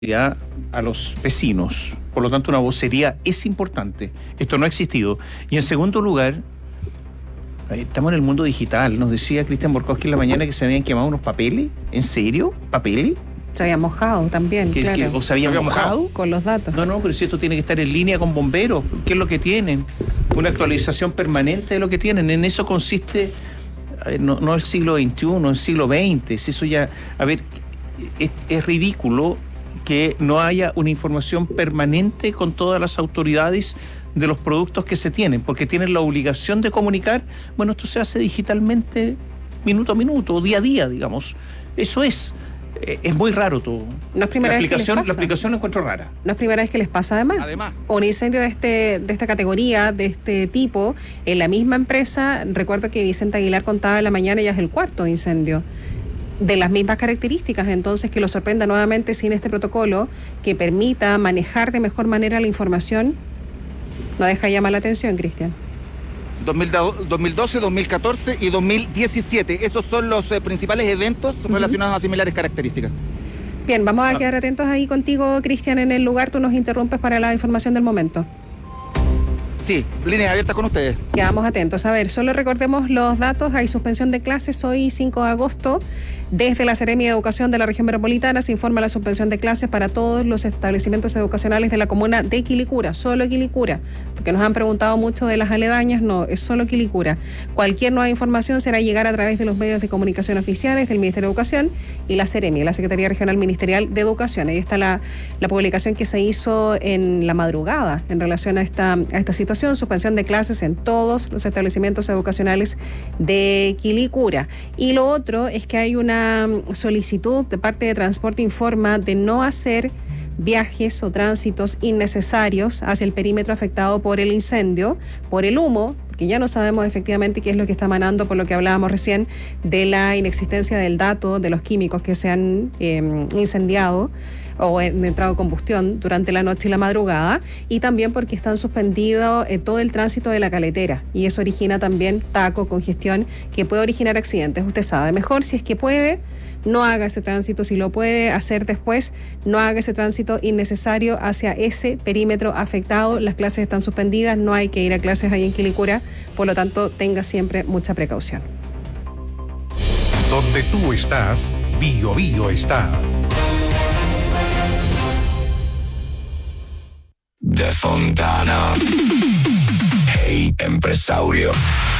a los vecinos. Por lo tanto, una vocería es importante. Esto no ha existido. Y en segundo lugar, estamos en el mundo digital. Nos decía Cristian Borkowski en la mañana que se habían quemado unos papeles. ¿En serio? ¿Papeles? Se había mojado también, claro. ¿O se habían mojado? Con los datos. No, pero si esto tiene que estar en línea con bomberos, ¿qué es lo que tienen? Una actualización permanente de lo que tienen. En eso consiste, no el siglo XXI, el siglo XX. Si eso ya, es ridículo que no haya una información permanente con todas las autoridades de los productos que se tienen, porque tienen la obligación de comunicar. Bueno, esto se hace digitalmente, minuto a minuto, día a día, digamos. Eso es muy raro todo. No es primera vez que les pasa. La aplicación la encuentro rara. No es primera vez que les pasa, además. Un incendio de esta categoría, de este tipo, en la misma empresa. Recuerdo que Vicente Aguilar contaba en la mañana, ya es el cuarto incendio de las mismas características, entonces que lo sorprenda nuevamente sin este protocolo que permita manejar de mejor manera la información, no deja llamar la atención, Cristian. 2012, 2014 y 2017. Esos son los principales eventos relacionados a similares características. Bien, vamos a quedar atentos ahí contigo, Cristian, en el lugar. Tú nos interrumpes para la información del momento. Sí, líneas abiertas con ustedes. Quedamos atentos. A ver, solo recordemos los datos. Hay suspensión de clases hoy, 5 de agosto. Desde la Seremi de Educación de la Región Metropolitana se informa la suspensión de clases para todos los establecimientos educacionales de la comuna de Quilicura, solo Quilicura, porque nos han preguntado mucho de las aledañas. No, es solo Quilicura. Cualquier nueva información será llegar a través de los medios de comunicación oficiales del Ministerio de Educación y la Seremi, la Secretaría Regional Ministerial de Educación. Ahí está la publicación que se hizo en la madrugada en relación a esta situación, suspensión de clases en todos los establecimientos educacionales de Quilicura. Y lo otro es que hay una solicitud de parte de Transporte Informa de no hacer viajes o tránsitos innecesarios hacia el perímetro afectado por el incendio, por el humo, que ya no sabemos efectivamente qué es lo que está emanando, por lo que hablábamos recién de la inexistencia del dato de los químicos que se han incendiado o han entrado en combustión durante la noche y la madrugada, y también porque están suspendidos todo el tránsito de la caletera, y eso origina también taco, congestión, que puede originar accidentes. Usted sabe, mejor si es que puede, no haga ese tránsito. Si lo puede hacer después, no haga ese tránsito innecesario hacia ese perímetro afectado. Las clases están suspendidas, no hay que ir a clases ahí en Quilicura, por lo tanto, tenga siempre mucha precaución. Donde tú estás, Bio Bio está. De Fontana. Hey, empresario.